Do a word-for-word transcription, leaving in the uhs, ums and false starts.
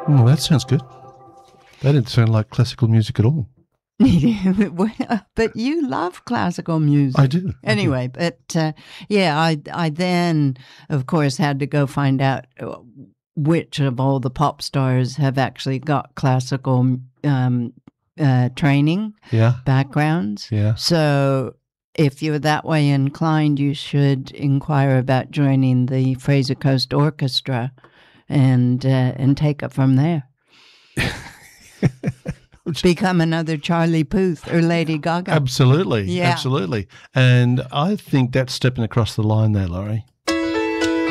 Well, that sounds good. That didn't sound like classical music at all. Well, but you love classical music. I do. I Anyway, do. but uh, yeah, I I then, of course, had to go find out which of all the pop stars have actually got classical um, uh, training Yeah. backgrounds. Yeah. So if you're that way inclined, you should inquire about joining the Fraser Coast Orchestra and uh, and take it from there. Become another Charlie Puth or Lady Gaga. Absolutely. Yeah. Absolutely. And I think that's stepping across the line there, Laurie.